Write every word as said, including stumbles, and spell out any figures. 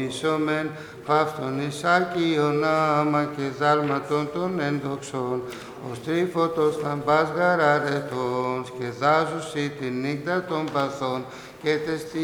Ισομεν παύτων εις Άκιον άμα και δάλματον των ενδοξών, ως τρίφωτος θαμπάς γαραρετών, σκεδάζουσι την νύχτα των παθών και τεστι